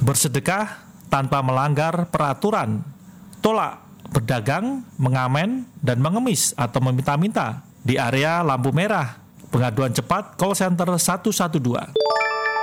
bersedekah tanpa melanggar peraturan, tolak berdagang, mengamen, dan mengemis atau meminta-minta di area lampu merah. Pengaduan cepat call center 112.